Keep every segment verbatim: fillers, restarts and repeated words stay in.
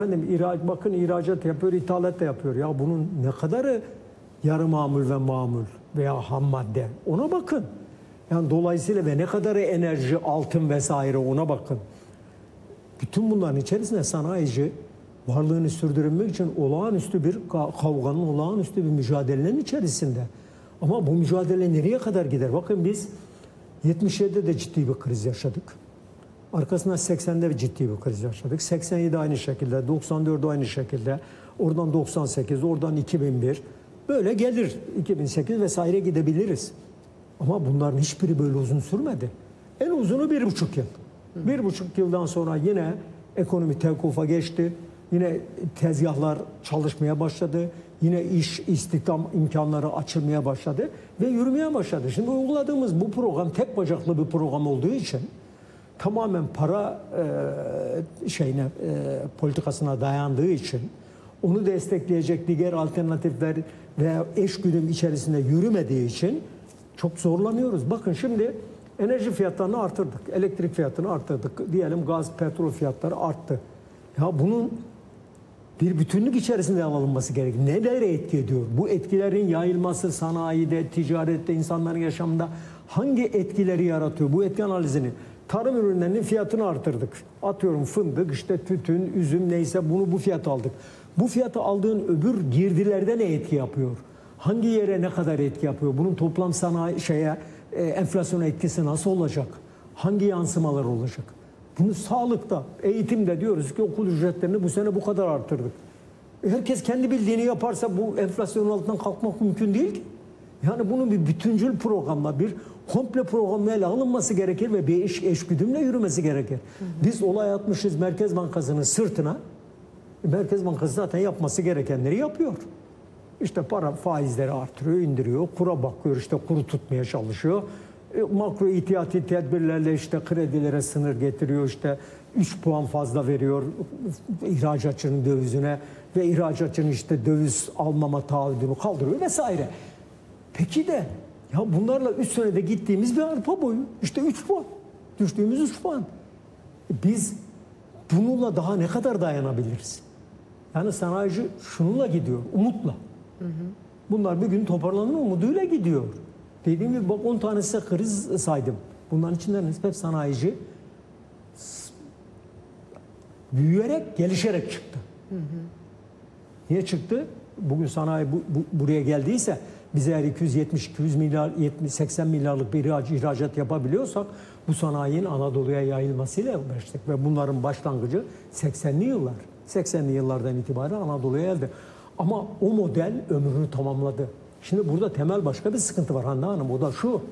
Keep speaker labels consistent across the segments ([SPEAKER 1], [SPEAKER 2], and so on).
[SPEAKER 1] Efendim, ihraç, bakın ihracat yapıyor, ithalat da yapıyor. Ya bunun ne kadarı yarı mamul ve mamul veya ham madde, ona bakın. Yani dolayısıyla ve ne kadarı enerji, altın vesaire, ona bakın. Bütün bunların içerisinde sanayici varlığını sürdürmek için olağanüstü bir kavganın, olağanüstü bir mücadelenin içerisinde. Ama bu mücadele nereye kadar gider? Bakın biz yetmiş yedide de ciddi bir kriz yaşadık. Arkasından seksende ciddi bir kriz yaşadık. seksen yedi aynı şekilde, doksan dört aynı şekilde, oradan doksan sekiz, oradan iki bin bir. Böyle gelir, iki bin sekiz vesaire gidebiliriz. Ama bunların hiçbiri böyle uzun sürmedi. En uzunu bir buçuk yıl. Hı. Bir buçuk yıldan sonra yine ekonomi tevkufa geçti. Yine tezgahlar çalışmaya başladı. Yine iş, istihdam imkanları açılmaya başladı ve yürümeye başladı. Şimdi uyguladığımız bu program tek bacaklı bir program olduğu için tamamen para e, şeyine e, politikasına dayandığı için onu destekleyecek diğer alternatifler veya eşgüdüm içerisinde yürümediği için çok zorlanıyoruz. Bakın şimdi enerji fiyatlarını artırdık, elektrik fiyatını artırdık, diyelim gaz, petrol fiyatları arttı. Ya bunun bir bütünlük içerisinde alınması gerekir. Nelere etki ediyor? Bu etkilerin yayılması sanayide, ticarette, insanların yaşamında hangi etkileri yaratıyor? Bu etki analizini, tarım ürünlerinin fiyatını artırdık. Atıyorum fındık, işte tütün, üzüm neyse bunu bu fiyata aldık. Bu fiyatı aldığın öbür girdilerde ne etki yapıyor? Hangi yere ne kadar etki yapıyor? Bunun toplam sanayi şeye, e, enflasyona etkisi nasıl olacak? Hangi yansımalar olacak? Bunu sağlıkta, eğitimde diyoruz ki okul ücretlerini bu sene bu kadar artırdık. Herkes kendi bildiğini yaparsa bu enflasyonun altından kalkmak mümkün değil ki. Yani bunun bir bütüncül programla, bir komple programla alınması gerekir ve bir eş, eşgüdümle yürümesi gerekir. Hı hı. Biz olay atmışız Merkez Bankası'nın sırtına. Merkez Bankası zaten yapması gerekenleri yapıyor. İşte para faizleri artırıyor, indiriyor, kura bakıyor, işte kuru tutmaya çalışıyor. E, makro ihtiyati tedbirlerle işte kredilere sınır getiriyor, işte üç puan fazla veriyor ihracatçının dövizine ve ihracatçının işte döviz almama taahhüdünü kaldırıyor vesaire. Peki de ya bunlarla üç senede gittiğimiz bir arpa boyu, işte üç puan, düştüğümüz üç puan. Biz bununla daha ne kadar dayanabiliriz? Yani sanayici şununla gidiyor, umutla. Hı hı. Bunlar bir gün toparlanma umuduyla gidiyor. Dediğim gibi bak on tanesi kriz saydım. Bunların içinden hep sanayici büyüyerek, gelişerek çıktı. Hı hı. Niye çıktı? Bugün sanayi bu, bu, buraya geldiyse biz eğer iki yüz yetmiş iki yüz milyar, yetmiş seksen milyarlık bir ihracat yapabiliyorsak bu sanayinin Anadolu'ya yayılmasıyla uğraştık ve bunların başlangıcı seksenli yıllar. seksenli yıllardan itibaren Anadolu'ya geldi. Ama o model ömrünü tamamladı. Şimdi burada temel başka bir sıkıntı var Hande Hanım. O da şu.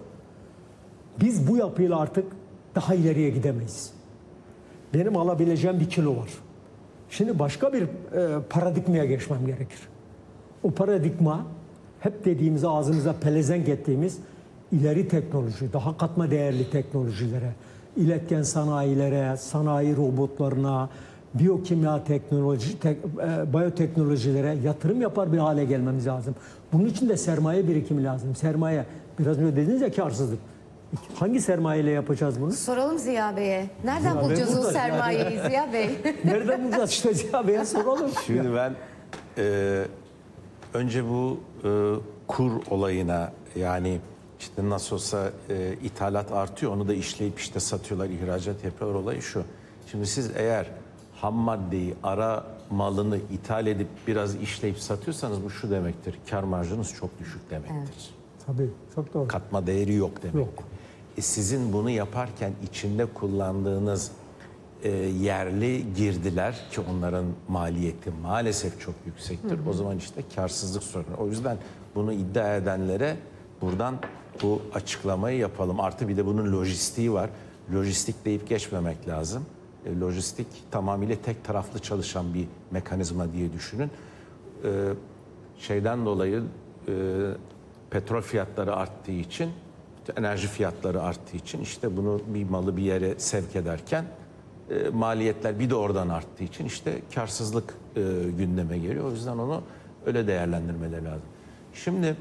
[SPEAKER 1] Biz bu yapıyla artık daha ileriye gidemeyiz. Benim alabileceğim bir kilo var. Şimdi başka bir e, paradigmaya geçmem gerekir. O paradigma hep dediğimiz, ağzımıza pelezenk ettiğimiz ileri teknoloji, daha katma değerli teknolojilere, iletken sanayilere, sanayi robotlarına, biyokimya teknoloji, tek, e, biyoteknolojilere yatırım yapar bir hale gelmemiz lazım. Bunun için de sermaye birikimi lazım. Sermaye, biraz önce dediniz ya karsızlık. Hangi sermayeyle yapacağız bunu?
[SPEAKER 2] Soralım Ziya Bey'e. Nereden
[SPEAKER 1] Ziya
[SPEAKER 2] bulacağız
[SPEAKER 1] Bey
[SPEAKER 2] o sermayeyi
[SPEAKER 1] yani.
[SPEAKER 2] Ziya Bey?
[SPEAKER 1] Nereden bulacağız işte Ziya Bey'e soralım.
[SPEAKER 3] Şimdi ben e, önce bu e, kur olayına, yani işte nasıl olsa e, ithalat artıyor, onu da işleyip işte satıyorlar, ihracat yapıyor, olayı şu. Şimdi siz eğer ham maddeyi, ara malını ithal edip biraz işleyip satıyorsanız bu şu demektir: kar marjınız çok düşük demektir. Evet.
[SPEAKER 1] Tabii, çok doğru.
[SPEAKER 3] Katma değeri yok demektir.
[SPEAKER 1] Yok.
[SPEAKER 3] E sizin bunu yaparken içinde kullandığınız e, yerli girdiler, ki onların maliyeti maalesef çok yüksektir. Hı hı. O zaman işte karsızlık sorunu. O yüzden bunu iddia edenlere buradan bu açıklamayı yapalım. Artı bir de bunun lojistiği var. Lojistik deyip geçmemek lazım. E, lojistik tamamıyla tek taraflı çalışan bir mekanizma diye düşünün. E, şeyden dolayı e, petrol fiyatları arttığı için, enerji fiyatları arttığı için işte bunu bir malı bir yere sevk ederken e, maliyetler bir de oradan arttığı için işte karsızlık e, gündeme geliyor. O yüzden onu öyle değerlendirmeleri lazım. Şimdi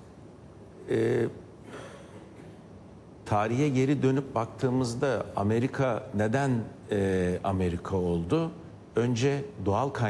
[SPEAKER 3] e, tarihe geri dönüp baktığımızda Amerika neden e, Amerika oldu? önce doğal